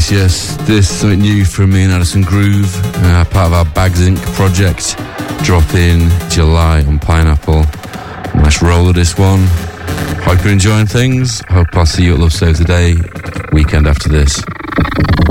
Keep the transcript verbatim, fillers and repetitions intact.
Yes, yes. This is something new from me and Addison Groove, uh, part of our Bags Incorporated project. Drop in July on Pineapple. Nice roll of this one. Hope you're enjoying things. Hope I'll see you at Love Save the Day weekend after this.